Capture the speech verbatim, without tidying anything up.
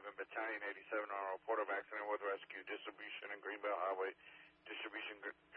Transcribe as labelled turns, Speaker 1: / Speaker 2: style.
Speaker 1: seven, Battalion eighty-seven on a report of accident with rescue, distribution and Greenbelt Highway, distribution